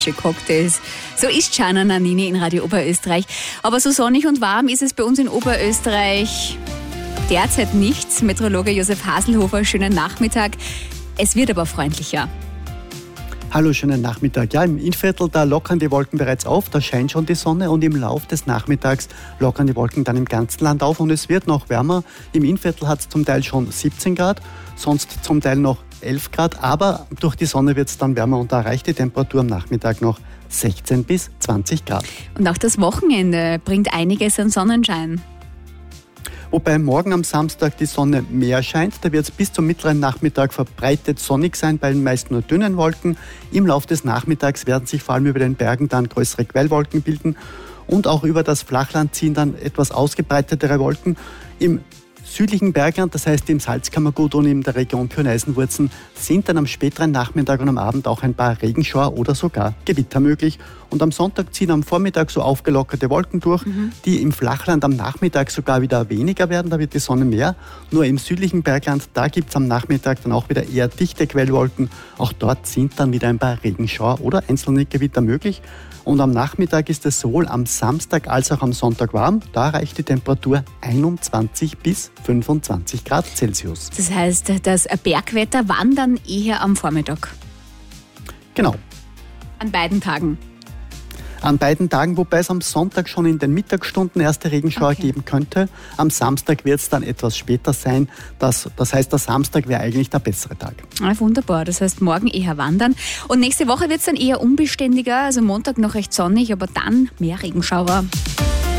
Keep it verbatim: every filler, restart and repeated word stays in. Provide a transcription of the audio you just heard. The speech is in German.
Cocktails. So ist Gianna Nannini in Radio Oberösterreich. Aber so sonnig und warm ist es bei uns in Oberösterreich derzeit nicht. Meteorologe Josef Haselhofer, schönen Nachmittag. Es wird aber freundlicher. Hallo, schönen Nachmittag. Ja, im Innviertel, da lockern die Wolken bereits auf, da scheint schon die Sonne und im Lauf des Nachmittags lockern die Wolken dann im ganzen Land auf und es wird noch wärmer. Im Innviertel hat es zum Teil schon siebzehn Grad, sonst zum Teil noch elf Grad, aber durch die Sonne wird es dann wärmer und da erreicht die Temperatur am Nachmittag noch sechzehn bis zwanzig Grad. Und auch das Wochenende bringt einiges an Sonnenschein. Wobei morgen am Samstag die Sonne mehr scheint. Da wird es bis zum mittleren Nachmittag verbreitet sonnig sein, bei den meist nur dünnen Wolken. Im Laufe des Nachmittags werden sich vor allem über den Bergen dann größere Quellwolken bilden und auch über das Flachland ziehen dann etwas ausgebreitetere Wolken. Im südlichen Bergland, das heißt im Salzkammergut und in der Region Pyreneisenwurzen, sind dann am späteren Nachmittag und am Abend auch ein paar Regenschauer oder sogar Gewitter möglich. Und am Sonntag ziehen am Vormittag so aufgelockerte Wolken durch, mhm. die im Flachland am Nachmittag sogar wieder weniger werden, da wird die Sonne mehr. Nur im südlichen Bergland, da gibt es am Nachmittag dann auch wieder eher dichte Quellwolken. Auch dort sind dann wieder ein paar Regenschauer oder einzelne Gewitter möglich. Und am Nachmittag ist es sowohl am Samstag als auch am Sonntag warm. Da reicht die Temperatur einundzwanzig bis fünfundzwanzig Grad Celsius. Das heißt, das Bergwetter wandern eher am Vormittag. Genau. An beiden Tagen. An beiden Tagen, wobei es am Sonntag schon in den Mittagsstunden erste Regenschauer okay. geben könnte. Am Samstag wird es dann etwas später sein. Das, das heißt, der Samstag wäre eigentlich der bessere Tag. Ah, wunderbar, das heißt morgen eher wandern. Und nächste Woche wird es dann eher unbeständiger, also Montag noch recht sonnig, aber dann mehr Regenschauer.